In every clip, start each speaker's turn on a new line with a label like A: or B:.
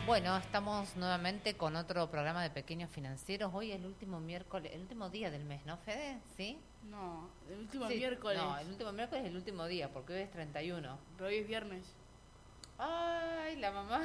A: Bueno, estamos nuevamente con otro programa de Pequeños Financieros. Hoy es el último miércoles, el último día del mes, ¿no, Fede? ¿Sí?
B: No, el último
A: Sí.
B: miércoles.
A: No, el último miércoles es el último día, porque hoy es 31.
B: Pero hoy es viernes.
A: Ay, la mamá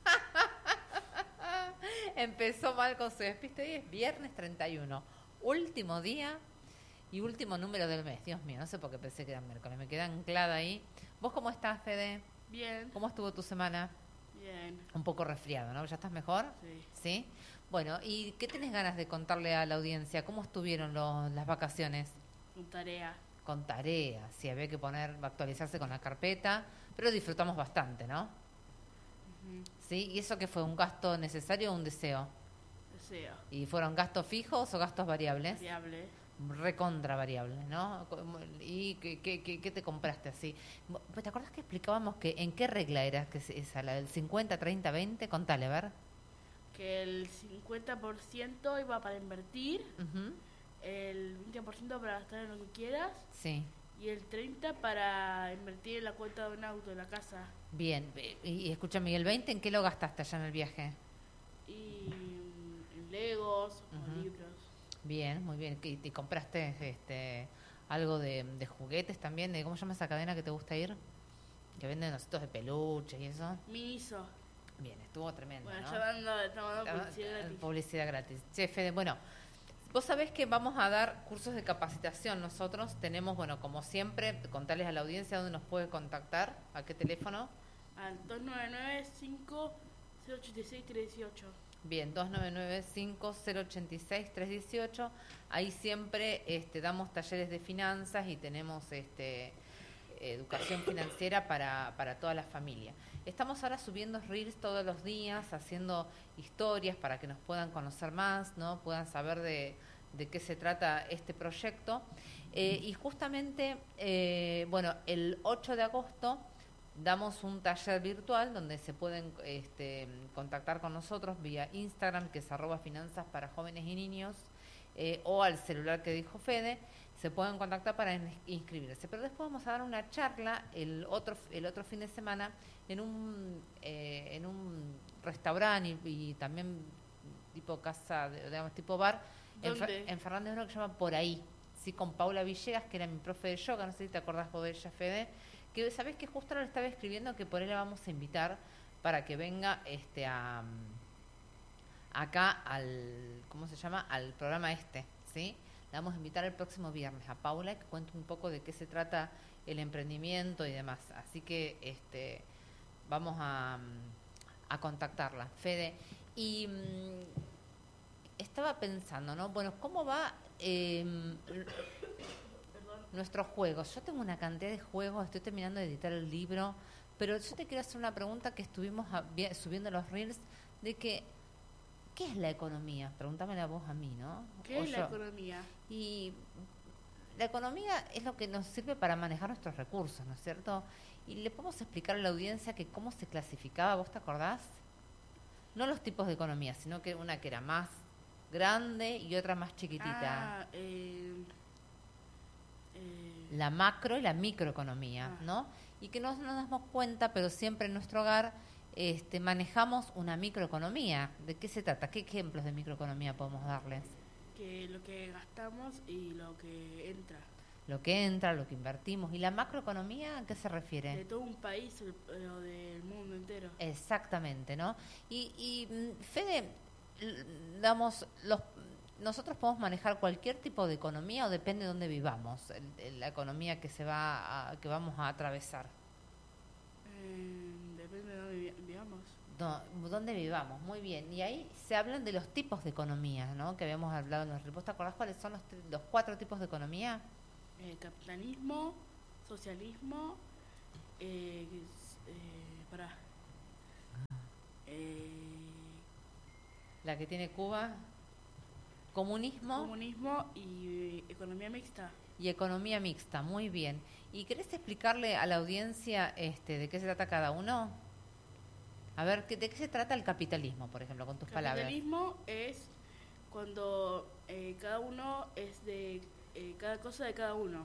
A: empezó mal con su despiste. Hoy es viernes 31. Último día y último número del mes. Dios mío, no sé por qué pensé que era miércoles. Me quedé anclada ahí. ¿Vos cómo estás, Fede?
B: Bien.
A: ¿Cómo estuvo tu semana?
B: Bien.
A: Un poco resfriado, ¿no? ¿Ya estás mejor?
B: Sí.
A: ¿Sí? Bueno, ¿y qué tenés ganas de contarle a la audiencia? ¿Cómo estuvieron las vacaciones?
B: Con tarea.
A: Con tareas, sí, había que actualizarse con la carpeta, pero disfrutamos bastante, ¿no? ¿Sí? ¿Y eso qué fue? ¿Un gasto necesario o un deseo?
B: Deseo.
A: ¿Y fueron gastos fijos o gastos variables?
B: Variable.
A: Recontra variables, ¿no? ¿Y qué te compraste así? ¿Te acordás que explicábamos que en qué regla era que esa, la del 50, 30, 20? Contale, a ver.
B: Que el 50% iba para invertir,
A: Ujú.
B: el 20% para gastar en lo que quieras
A: Sí.
B: y el 30% para invertir en la cuenta de un auto, en la casa.
A: Bien, y escúchame, ¿y el 20 en qué lo gastaste allá en el viaje?
B: Y en Legos o libros.
A: Bien, muy bien. ¿Y compraste algo de juguetes también? ¿Cómo se llama esa cadena que te gusta ir? Que venden ositos de peluche y eso.
B: Miniso.
A: Bien, estuvo tremendo,
B: Bueno,
A: ¿no?
B: estamos dando publicidad gratis.
A: Publicidad gratis. Che, Fede, bueno, vos sabés que vamos a dar cursos de capacitación. Nosotros tenemos, bueno, como siempre, contarles a la audiencia dónde nos puede contactar, a qué teléfono.
B: Al 299-5086-318.
A: Bien, 299-5086-318. Ahí siempre damos talleres de finanzas y tenemos educación financiera para toda la familia. Estamos ahora subiendo reels todos los días, haciendo historias para que nos puedan conocer más, ¿no? Puedan saber de qué se trata este proyecto. Y justamente, bueno, el 8 de agosto damos un taller virtual donde se pueden contactar con nosotros vía Instagram, que es @finanzas para jóvenes y niños, o al celular que dijo Fede. Se pueden contactar para inscribirse. Pero después vamos a dar una charla el otro fin de semana en un restaurante y también tipo casa, digamos, tipo bar,
B: ¿Dónde?
A: en Fernández Uno, que se llama Por Ahí, sí, con Paula Villegas, que era mi profe de yoga, no sé si te acordás vos de ella, Fede, que sabés que justo ahora le estaba escribiendo que por ahí la vamos a invitar para que venga acá al, ¿cómo se llama? Al programa ¿sí? La vamos a invitar el próximo viernes a Paula, que cuente un poco de qué se trata el emprendimiento y demás. Así que vamos a contactarla, Fede. Y estaba pensando, ¿no? Bueno, ¿cómo va nuestros juegos? Yo tengo una cantidad de juegos, estoy terminando de editar el libro, pero yo te quiero hacer una pregunta que estuvimos subiendo los reels, de que ¿qué es la economía? Pregúntamela vos a mí, ¿no?
B: ¿Qué es la economía?
A: Y la economía es lo que nos sirve para manejar nuestros recursos, ¿no es cierto? Y le podemos explicar a la audiencia que cómo se clasificaba, ¿vos te acordás? No los tipos de economía, sino que una que era más grande y otra más chiquitita. La macro y la microeconomía, ¿no? Y que no nos damos cuenta, pero siempre en nuestro hogar manejamos una microeconomía. ¿De qué se trata? ¿Qué ejemplos de microeconomía podemos darles?
B: Que lo que gastamos y lo que entra.
A: Lo que entra, lo que invertimos. ¿Y la macroeconomía a qué se refiere?
B: De todo un país o del mundo entero.
A: Exactamente, ¿no? Y Fede, nosotros podemos manejar cualquier tipo de economía o depende de dónde vivamos, la economía que que vamos a atravesar.
B: Depende de dónde vivamos.
A: No, dónde vivamos, muy bien. Y ahí se hablan de los tipos de economía, ¿no? Que habíamos hablado en los reportes. ¿Te acordás cuáles son los 4 tipos de economía?
B: Capitalismo, socialismo,
A: La que tiene Cuba, comunismo
B: y economía mixta.
A: Y economía mixta, muy bien. ¿Y querés explicarle a la audiencia de qué se trata cada uno? A ver, ¿de qué se trata el capitalismo, por ejemplo, con tus palabras?
B: Capitalismo es cuando cada uno es de cada cosa de cada uno.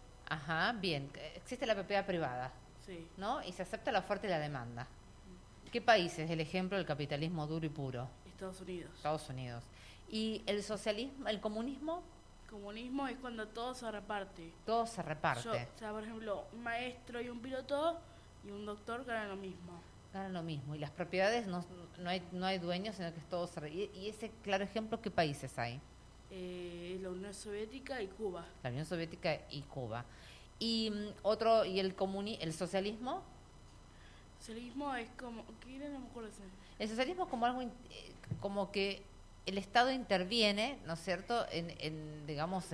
A: Ajá, bien. Existe la propiedad privada,
B: Sí.
A: ¿no? Y se acepta la oferta y la demanda. ¿Qué país es el ejemplo del capitalismo duro y puro?
B: Estados Unidos.
A: Estados Unidos. ¿Y el socialismo, el comunismo?
B: Comunismo es cuando todo se reparte.
A: Todo se reparte.
B: O sea, por ejemplo, un maestro y un piloto y un doctor ganan lo mismo.
A: Ganan lo mismo. Y las propiedades no hay dueños, sino que es todo y ese claro ejemplo, ¿qué países hay?
B: La Unión Soviética y Cuba.
A: La Unión Soviética y Cuba. Y el socialismo.
B: Socialismo es como, ¿qué era? No me acuerdo.
A: El socialismo es como algo como que el Estado interviene, ¿no es cierto? Digamos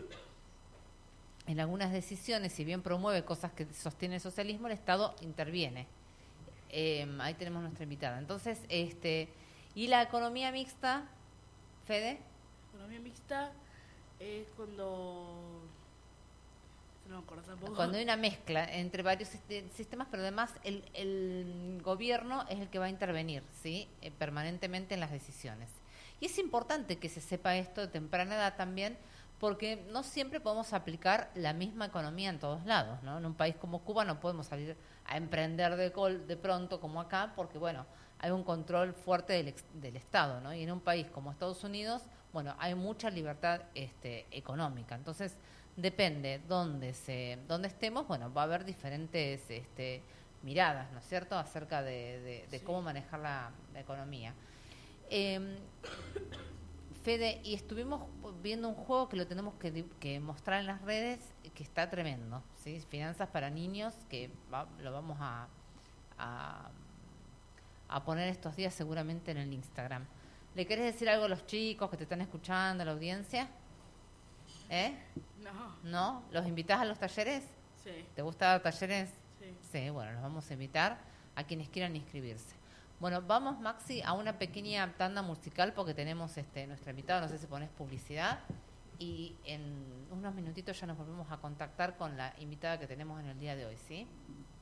A: en algunas decisiones, si bien promueve cosas que sostiene el socialismo, el Estado interviene. Ahí tenemos nuestra invitada. Entonces, y la economía mixta, Fede.
B: Economía mixta es cuando no me acuerdo tampoco.
A: Cuando hay una mezcla entre varios sistemas, pero además el gobierno es el que va a intervenir, ¿sí? Permanentemente en las decisiones. Y es importante que se sepa esto de temprana edad también, porque no siempre podemos aplicar la misma economía en todos lados, ¿no? En un país como Cuba no podemos salir a emprender de pronto como acá, porque, bueno, hay un control fuerte del Estado, ¿no? Y en un país como Estados Unidos, bueno, hay mucha libertad económica. Entonces, depende dónde estemos, bueno, va a haber diferentes miradas, ¿no es cierto?, acerca de
B: Sí.
A: cómo manejar la economía. Fede, y estuvimos viendo un juego que lo tenemos que mostrar en las redes, que está tremendo, ¿sí? Finanzas para niños, que lo vamos a poner estos días seguramente en el Instagram. ¿Le querés decir algo a los chicos que te están escuchando, a la audiencia?
B: No.
A: ¿No? ¿Los invitás a los talleres?
B: Sí.
A: ¿Te gusta dar talleres?
B: Sí.
A: Sí, bueno, los vamos a invitar a quienes quieran inscribirse. Bueno, vamos, Maxi, a una pequeña tanda musical porque tenemos nuestra invitada, no sé si pones publicidad, y en unos minutitos ya nos volvemos a contactar con la invitada que tenemos en el día de hoy, ¿sí?